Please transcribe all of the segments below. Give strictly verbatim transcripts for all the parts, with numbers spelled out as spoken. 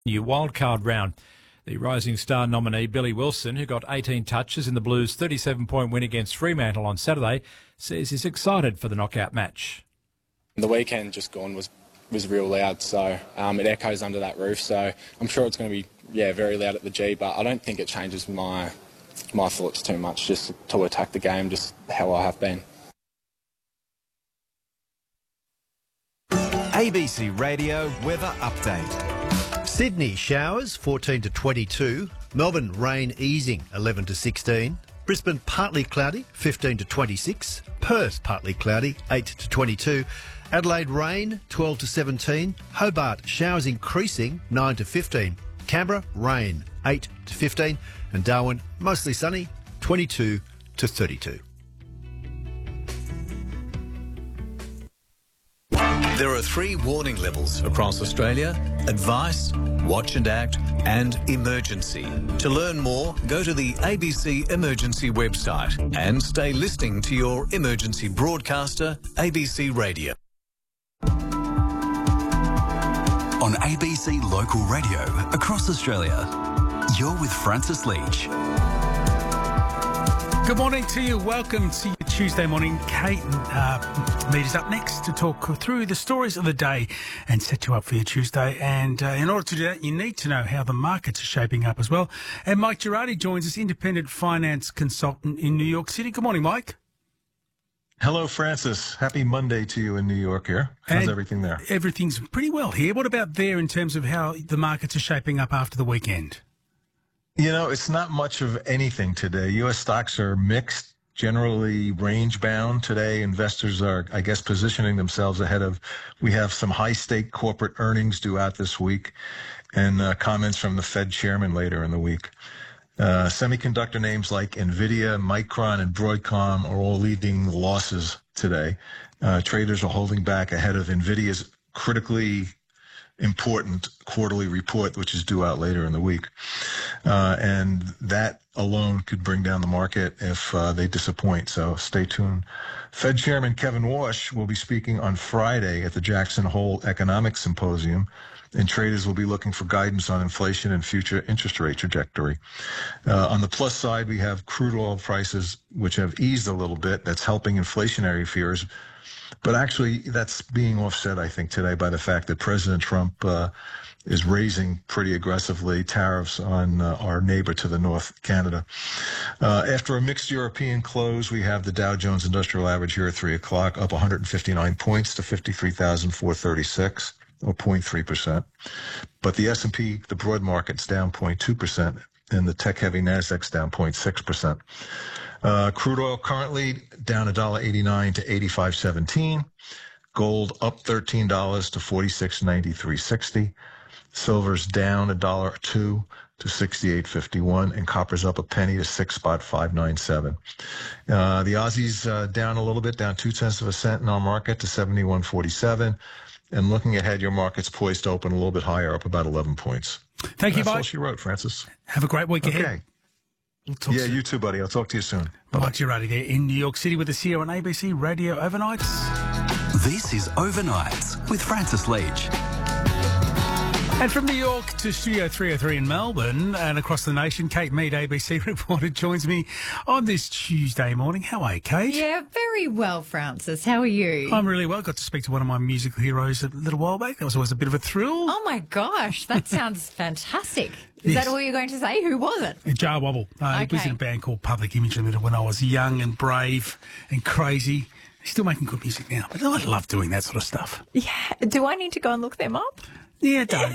new wildcard round. The Rising Star nominee, Billy Wilson, who got eighteen touches in the Blues' thirty-seven point win against Fremantle on Saturday, says he's excited for the knockout match. The weekend just gone was, was real loud, so um, it echoes under that roof. So I'm sure it's going to be yeah very loud at the G, but I don't think it changes my my thoughts too much. Just to attack the game, just how I have been. A B C Radio Weather Update. Sydney showers fourteen to twenty-two, Melbourne rain easing eleven to sixteen, Brisbane partly cloudy fifteen to twenty-six, Perth partly cloudy eight to twenty-two, Adelaide rain twelve to seventeen, Hobart showers increasing nine to fifteen, Canberra rain eight to fifteen, and Darwin mostly sunny twenty-two to thirty-two. There are three warning levels across Australia: advice, watch and act, and emergency. To learn more, go to the A B C Emergency website and stay listening to your emergency broadcaster, A B C Radio. On A B C Local Radio across Australia, you're with Francis Leach. Good morning to you. Welcome to your Tuesday morning. Kate uh, Mead is up next to talk through the stories of the day and set you up for your Tuesday. And uh, in order to do that, you need to know how the markets are shaping up as well. And Mike Girardi joins us, independent finance consultant in New York City. Good morning, Mike. Hello, Francis. Happy Monday to you in New York here. How's and everything there? Everything's pretty well here. What about there in terms of how the markets are shaping up after the weekend? You know, it's not much of anything today. U S stocks are mixed, generally range-bound today. Investors are, I guess, positioning themselves ahead of, we have some high-stake corporate earnings due out this week and uh, comments from the Fed chairman later in the week. Uh, semiconductor names like NVIDIA, Micron, and Broadcom are all leading losses today. Uh, traders are holding back ahead of NVIDIA's critically important quarterly report, which is due out later in the week. Uh, and that alone could bring down the market if uh, they disappoint. So stay tuned. Fed Chairman Kevin Warsh will be speaking on Friday at the Jackson Hole Economic Symposium, and traders will be looking for guidance on inflation and future interest rate trajectory. Uh, on the plus side, we have crude oil prices, which have eased a little bit. That's helping inflationary fears. But actually, that's being offset, I think, today by the fact that President Trump uh, is raising pretty aggressively tariffs on uh, our neighbor to the north, Canada. Uh, after a mixed European close, we have the Dow Jones Industrial Average here at three o'clock, up one hundred fifty-nine points to fifty-three thousand four hundred thirty-six, or zero point three percent. But the S and P, the broad market's down zero point two percent, and the tech-heavy Nasdaq's down zero point six percent. Uh, crude oil currently down one dollar eighty-nine to eighty-five seventeen. Gold up thirteen dollars to forty-six ninety-three sixty. Silver's down a dollar or two to sixty-eight fifty-one, and copper's up a penny to six spot five nine seven. Uh, the Aussie's uh, down a little bit, down two tenths of a cent in our market to seventy-one forty-seven. And looking ahead, your market's poised to open a little bit higher, up about eleven points. Thank you, That's Mike. all she wrote, Francis. Have a great week Okay. ahead. We'll yeah, soon. you too, buddy. I'll talk to you soon. Mike Girardi there in New York City with us here on A B C Radio Overnights. This is Overnights with Francis Leach. And from New York to Studio three oh three in Melbourne and across the nation, Kate Mead, A B C reporter, joins me on this Tuesday morning. How are you, Kate? Yeah, very well, Francis. How are you? I'm really well. I got to speak to one of my musical heroes a little while back. That was always a bit of a thrill. Oh, my gosh. That sounds fantastic. Is Yes. that all you're going to say? Who was it? Jar Wobble. Uh, He was Okay. in a band called Public Image Limited when I was young and brave and crazy. He's still making good music now. But I love doing that sort of stuff. Yeah. Do I need to go and look them up? Yeah, don't.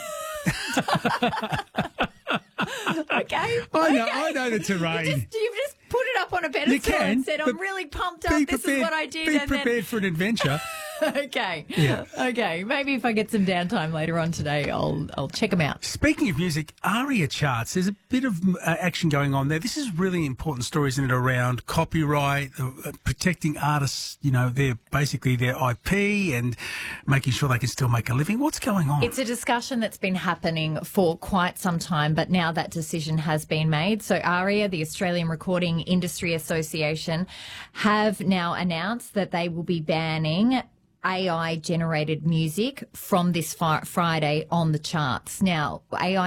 Okay. I know, okay. I know the terrain. You just, you've just put it up on a pedestal You can, and said, I'm but really pumped up. Be This prepared, is what I did. be and prepared for an adventure. then... okay. Yeah. Okay. Maybe if I get some downtime later on today, I'll I'll check them out. Speaking of music, ARIA charts, there's a bit of uh, action going on there. This is really important stories in it around copyright, uh, protecting artists, you know, their basically their I P and making sure they can still make a living. What's going on? It's a discussion that's been happening for quite some time, but now that decision has been made. So ARIA, the Australian Recording Industry Association, have now announced that they will be banning A I generated music from this fri- Friday on the charts. Now, A I